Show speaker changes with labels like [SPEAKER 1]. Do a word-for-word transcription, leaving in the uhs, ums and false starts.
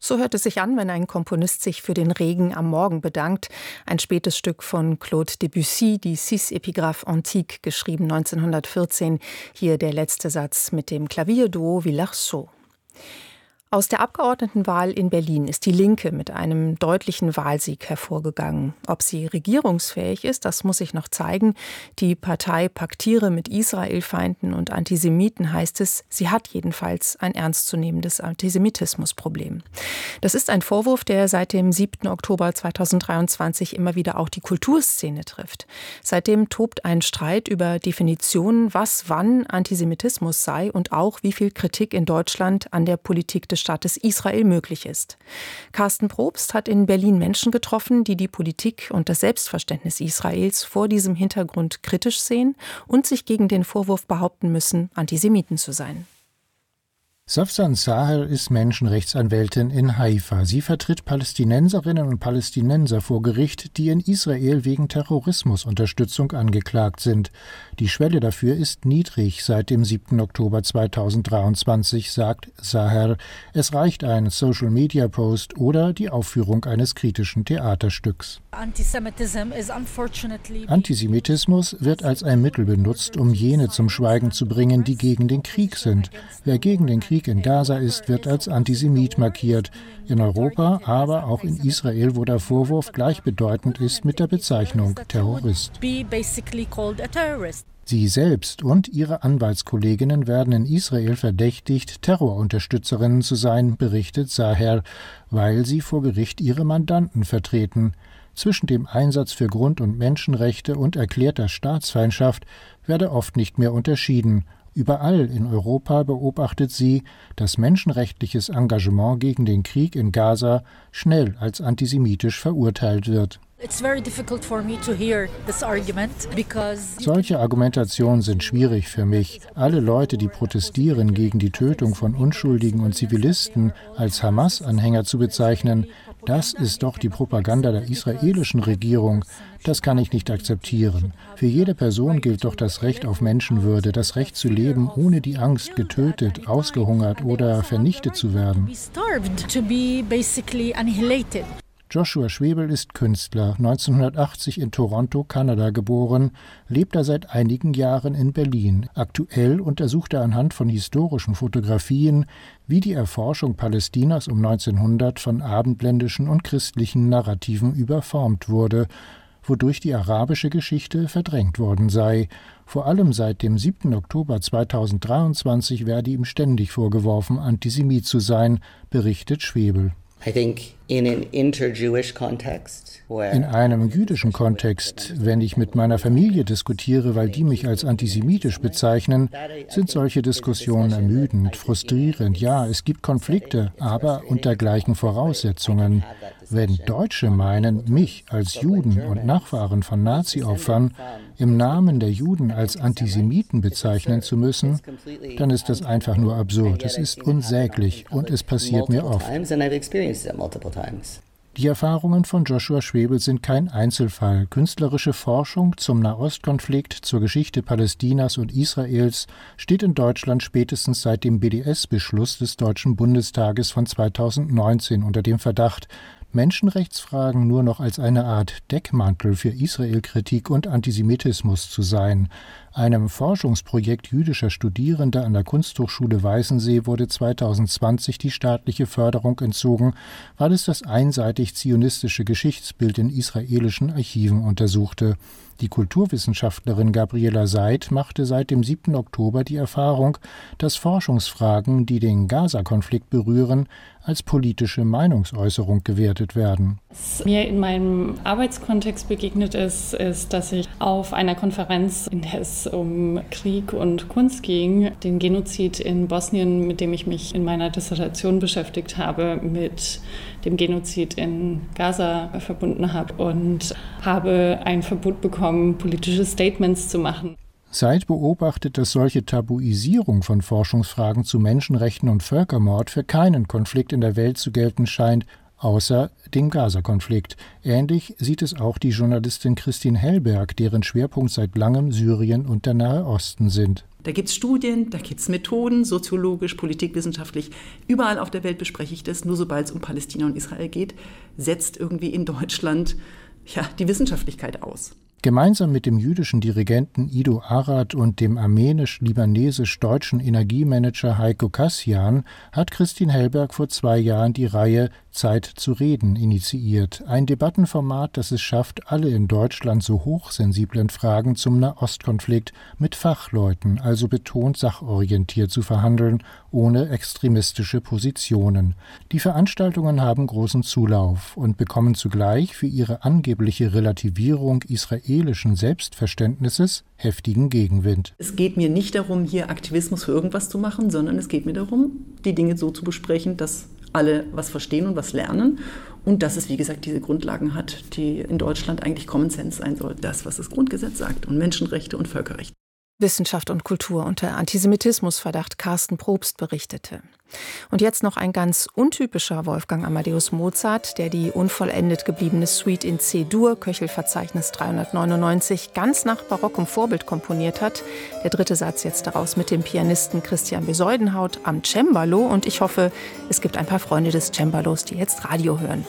[SPEAKER 1] So hört es sich an, wenn ein Komponist sich für den Regen am Morgen bedankt. Ein spätes Stück von Claude Debussy, die Six Epigraphes Antiques, geschrieben neunzehnhundertvierzehn. Hier der letzte Satz mit dem Klavierduo Villard-Sceaux. Aus der Abgeordnetenwahl in Berlin ist die Linke mit einem deutlichen Wahlsieg hervorgegangen. Ob sie regierungsfähig ist, das muss sich noch zeigen. Die Partei paktiere mit Israelfeinden und Antisemiten, heißt es. Sie hat jedenfalls ein ernstzunehmendes Antisemitismusproblem. Das ist ein Vorwurf, der seit dem siebten Oktober zweitausenddreiundzwanzig immer wieder auch die Kulturszene trifft. Seitdem tobt ein Streit über Definitionen, was wann Antisemitismus sei und auch wie viel Kritik in Deutschland an der Politik des Staates Israel möglich ist. Carsten Probst hat in Berlin Menschen getroffen, die die Politik und das Selbstverständnis Israels vor diesem Hintergrund kritisch sehen und sich gegen den Vorwurf behaupten müssen, Antisemiten zu sein.
[SPEAKER 2] Safsan Saher ist Menschenrechtsanwältin in Haifa. Sie vertritt Palästinenserinnen und Palästinenser vor Gericht, die in Israel wegen Terrorismusunterstützung angeklagt sind. Die Schwelle dafür ist niedrig seit dem siebten Oktober zweitausenddreiundzwanzig, sagt Saher. Es reicht ein Social-Media-Post oder die Aufführung eines kritischen Theaterstücks. Antisemitismus wird als ein Mittel benutzt, um jene zum Schweigen zu bringen, die gegen den Krieg sind. Wer gegen den Krieg in Gaza ist, wird als Antisemit markiert. In Europa, aber auch in Israel, wo der Vorwurf gleichbedeutend ist mit der Bezeichnung Terrorist. Sie selbst und ihre Anwaltskolleginnen werden in Israel verdächtigt, Terrorunterstützerinnen zu sein, berichtet Saher, weil sie vor Gericht ihre Mandanten vertreten. Zwischen dem Einsatz für Grund- und Menschenrechte und erklärter Staatsfeindschaft werde oft nicht mehr unterschieden. Überall in Europa beobachtet sie, dass menschenrechtliches Engagement gegen den Krieg in Gaza schnell als antisemitisch verurteilt wird. Solche Argumentationen sind schwierig für mich. Alle Leute, die protestieren gegen die Tötung von Unschuldigen und Zivilisten, als Hamas-Anhänger zu bezeichnen, das ist doch die Propaganda der israelischen Regierung. Das kann ich nicht akzeptieren. Für jede Person gilt doch das Recht auf Menschenwürde, das Recht zu leben, ohne die Angst, getötet, ausgehungert oder vernichtet zu werden. Joshua Schwebel ist Künstler, neunzehnhundertachtzig in Toronto, Kanada geboren, lebt er seit einigen Jahren in Berlin. Aktuell untersucht er anhand von historischen Fotografien, wie die Erforschung Palästinas um neunzehnhundert von abendländischen und christlichen Narrativen überformt wurde, wodurch die arabische Geschichte verdrängt worden sei. Vor allem seit dem siebten Oktober zweitausenddreiundzwanzig werde ihm ständig vorgeworfen, Antisemit zu sein, berichtet Schwebel. In einem jüdischen Kontext, wenn ich mit meiner Familie diskutiere, weil die mich als antisemitisch bezeichnen, sind solche Diskussionen ermüdend, frustrierend. Ja, es gibt Konflikte, aber unter gleichen Voraussetzungen. Wenn Deutsche meinen, mich als Juden und Nachfahren von Nazi-Opfern im Namen der Juden als Antisemiten bezeichnen zu müssen, dann ist das einfach nur absurd. Es ist unsäglich und es passiert mir oft. Die Erfahrungen von Joshua Schwebel sind kein Einzelfall. Künstlerische Forschung zum Nahostkonflikt, zur Geschichte Palästinas und Israels steht in Deutschland spätestens seit dem B D S-Beschluss des Deutschen Bundestages von zweitausendneunzehn unter dem Verdacht, Menschenrechtsfragen nur noch als eine Art Deckmantel für Israelkritik und Antisemitismus zu sein. Einem Forschungsprojekt jüdischer Studierender an der Kunsthochschule Weißensee wurde zweitausendzwanzig die staatliche Förderung entzogen, weil es das einseitig zionistische Geschichtsbild in israelischen Archiven untersuchte. Die Kulturwissenschaftlerin Gabriela Seid machte seit dem siebten Oktober die Erfahrung, dass Forschungsfragen, die den Gaza-Konflikt berühren, als politische Meinungsäußerung gewertet werden.
[SPEAKER 3] Was mir in meinem Arbeitskontext begegnet ist, ist, dass ich auf einer Konferenz, in der es um Krieg und Kunst ging, den Genozid in Bosnien, mit dem ich mich in meiner Dissertation beschäftigt habe, mit dem Genozid in Gaza verbunden habe und habe ein Verbot bekommen, politische Statements zu machen.
[SPEAKER 2] Seid beobachtet, dass solche Tabuisierung von Forschungsfragen zu Menschenrechten und Völkermord für keinen Konflikt in der Welt zu gelten scheint, außer dem Gaza-Konflikt. Ähnlich sieht es auch die Journalistin Christine Hellberg, deren Schwerpunkt seit langem Syrien und der Nahe Osten sind.
[SPEAKER 4] Da gibt es Studien, da gibt es Methoden, soziologisch, politikwissenschaftlich. Überall auf der Welt bespreche ich das. Nur sobald es um Palästina und Israel geht, setzt irgendwie in Deutschland ja, die Wissenschaftlichkeit aus.
[SPEAKER 2] Gemeinsam mit dem jüdischen Dirigenten Ido Arad und dem armenisch-libanesisch-deutschen Energiemanager Heiko Kassian hat Christine Hellberg vor zwei Jahren die Reihe Zeit zu reden initiiert. Ein Debattenformat, das es schafft, alle in Deutschland so hochsensiblen Fragen zum Nahostkonflikt mit Fachleuten, also betont sachorientiert zu verhandeln, ohne extremistische Positionen. Die Veranstaltungen haben großen Zulauf und bekommen zugleich für ihre angebliche Relativierung israelischen Selbstverständnisses heftigen Gegenwind.
[SPEAKER 4] Es geht mir nicht darum, hier Aktivismus für irgendwas zu machen, sondern es geht mir darum, die Dinge so zu besprechen, dass alle was verstehen und was lernen und dass es, wie gesagt, diese Grundlagen hat, die in Deutschland eigentlich Common Sense sein soll. Das, was das Grundgesetz sagt und Menschenrechte und Völkerrecht.
[SPEAKER 1] Wissenschaft und Kultur unter Antisemitismusverdacht, Carsten Probst berichtete. Und jetzt noch ein ganz untypischer Wolfgang Amadeus Mozart, der die unvollendet gebliebene Suite in C-Dur, Köchelverzeichnis dreihundertneunundneunzig, ganz nach barockem Vorbild komponiert hat. Der dritte Satz jetzt daraus mit dem Pianisten Christian Besoldenhaut am Cembalo. Und ich hoffe, es gibt ein paar Freunde des Cembalos, die jetzt Radio hören.